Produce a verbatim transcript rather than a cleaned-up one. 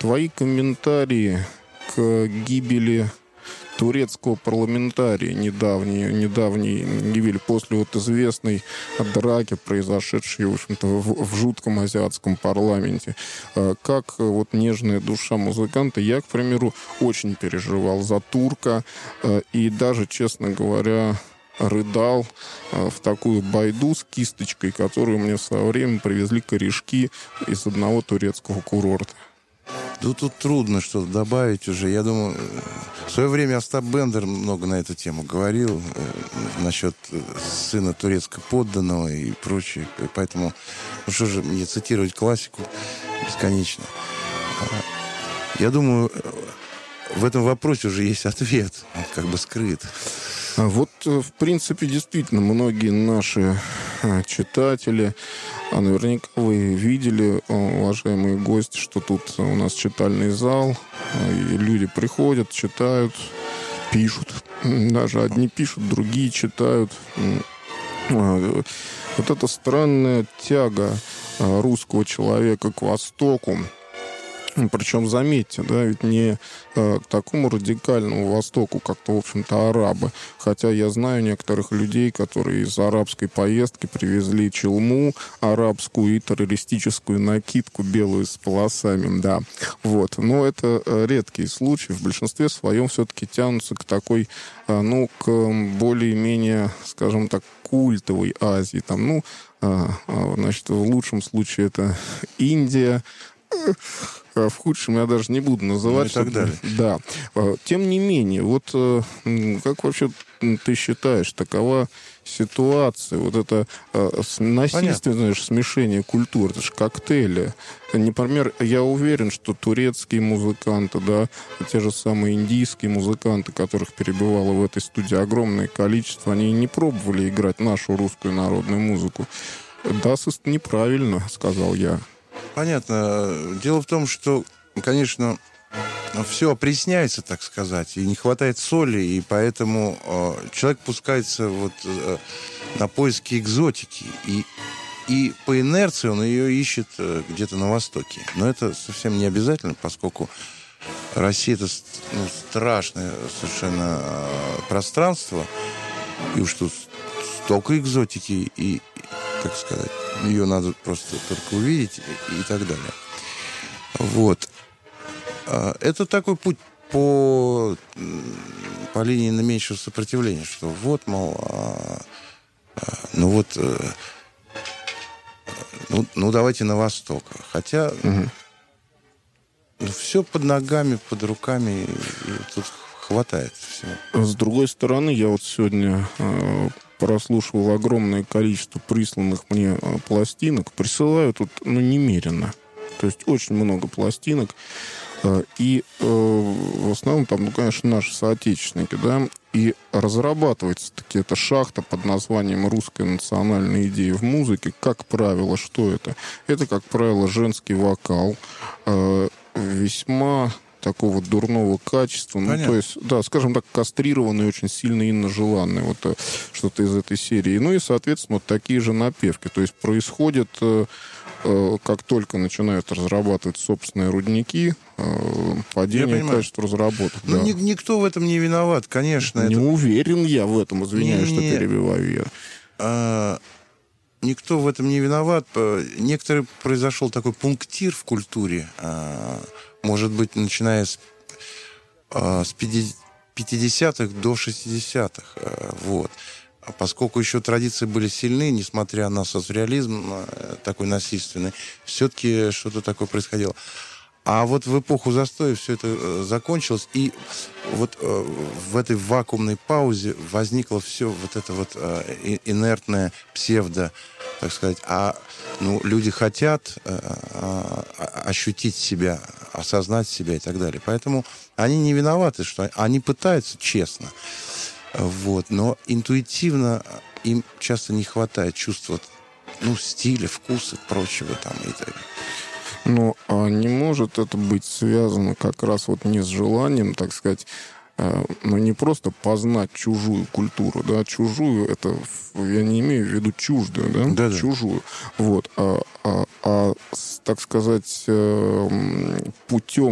твои комментарии к гибели турецкого парламентария, недавней, недавней гибели, после вот известной драки, произошедшей, в общем-то, в, в жутком азиатском парламенте. Как вот нежная душа музыканта, я, к примеру, очень переживал за турка и даже, честно говоря, рыдал в такую байду с кисточкой, которую мне в свое время привезли корешки из одного турецкого курорта. Ну, тут трудно что-то добавить уже. Я думаю, в свое время Остап Бендер много на эту тему говорил, э, насчет сына турецкого подданного и прочее. Поэтому, ну что же, мне цитировать классику бесконечно. Я думаю, в этом вопросе уже есть ответ, он как бы скрыт. Вот, в принципе, действительно, многие наши читатели, а наверняка вы видели, уважаемые гости, что тут у нас читальный зал, и люди приходят, читают, пишут. Даже одни пишут, другие читают. Вот эта странная тяга русского человека к Востоку. Причем, заметьте, да, ведь не э, к такому радикальному Востоку, как-то, в общем-то, арабы. Хотя я знаю некоторых людей, которые из арабской поездки привезли челму арабскую и террористическую накидку белую с полосами, да. Вот. Но это редкий случай. В большинстве своем все-таки тянутся к такой, э, ну, к более-менее, скажем так, культовой Азии. Там, ну, э, э, значит, в лучшем случае это Индия, в худшем я даже не буду называть. Ну и так далее. Да. Тем не менее, вот как вообще ты считаешь, такова ситуация, вот это насильственное смешение культур, это же коктейли. Например, я уверен, что турецкие музыканты, да, те же самые индийские музыканты, которых перебывало в этой студии огромное количество, они не пробовали играть нашу русскую народную музыку. Да, неправильно, сказал я. Понятно. Дело в том, что, конечно, все опресняется, так сказать, и не хватает соли, и поэтому э, человек пускается вот э, на поиски экзотики, и, и по инерции он ее ищет э, где-то на Востоке. Но это совсем не обязательно, поскольку Россия — это, ну, страшное совершенно э, пространство, и уж тут столько экзотики, и, и как сказать, ее надо просто только увидеть и, и так далее. Вот. Это такой путь по, по линии наименьшего сопротивления, что вот, мол, а, а, ну вот, а, ну, ну давайте на восток. Хотя угу. ну, все под ногами, под руками, и, и тут хватает всего. С другой стороны, я вот сегодня э, прослушивал огромное количество присланных мне э, пластинок. Присылают тут, ну, немерено. То есть очень много пластинок. Э, и э, в основном там, ну, конечно, наши соотечественники, да. И разрабатывается-таки эта шахта под названием «Русская национальная идея в музыке». Как правило, что это? Это, как правило, женский вокал. Э, весьма... такого дурного качества. Ну, то есть, да, скажем так, кастрированный, очень сильно Инна Желанная. Вот что-то из этой серии. Ну и, соответственно, вот такие же напевки. То есть происходит, э, э, как только начинают разрабатывать собственные рудники, э, падение качества разработок. Ну, да. ни, никто в этом не виноват, конечно. Не это... уверен я в этом, извиняюсь, не, что не, перебиваю я. А... Никто в этом не виноват. Некоторый произошел такой пунктир в культуре, может быть, начиная с, с пятидесятых до шестидесятых. Вот. Поскольку еще традиции были сильны, несмотря на соцреализм такой насильственный, все-таки что-то такое происходило. А вот в эпоху застоя все это закончилось, и вот в этой вакуумной паузе возникло все вот это вот инертное псевдо, так сказать. А ну, люди хотят ощутить себя, осознать себя и так далее. Поэтому они не виноваты, что они пытаются честно. Вот. Но интуитивно им часто не хватает чувства, ну, стиля, вкуса, прочего там и так далее. Ну, а не может это быть связано как раз вот не с желанием, так сказать, э, ну, не просто познать чужую культуру, да, чужую, это я не имею в виду чуждую, да, Да-да. чужую, вот, а, а, а, так сказать, э, путем